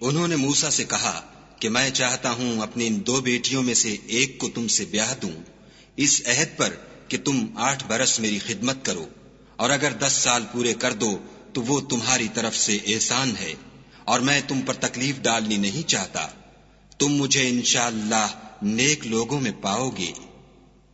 उन्होंने मूसा से कहा कि मैं चाहता हूं अपनी इन 2 बेटियों में से एक को तुमसे ब्याह दूं, इस अहद पर कि तुम 8 बरस मेरी खिदमत करो, और अगर 10 साल पूरे कर दो तो वो तुम्हारी तरफ से एहसान है, और मैं तुम पर तकलीफ डालनी नहीं चाहता। तुम मुझे इंशाअल्लाह नेक लोगों में पाओगे।